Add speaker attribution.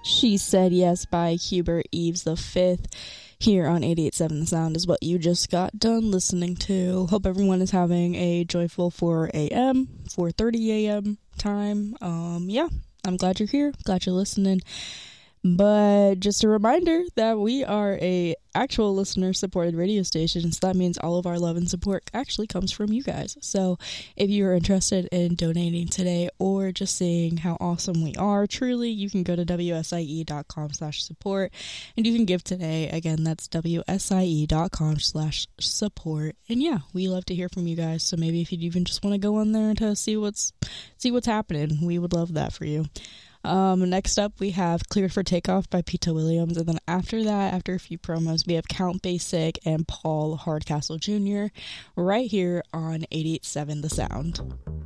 Speaker 1: She Said Yes by Hubert Eves V here on 88.7 The Sound is what you just got done listening to. Hope everyone is having a joyful 4 a.m., 4:30 a.m. time. Yeah, I'm glad you're here. Glad you're listening. But just a reminder that we are a actual listener-supported radio station, so that means all of our love and support actually comes from you guys. So if you are interested in donating today or just seeing how awesome we are, truly, you can go to wsie.com/support, and you can give today. Again, that's wsie.com/support. And yeah, we love to hear from you guys, so maybe if you even just want to go on there to see what's happening, we would love that for you. Next up, we have Cleared for Takeoff by Pete Williams, and then after that, after a few promos, we have Count Basic and Paul Hardcastle Jr. right here on 88.7 The Sound.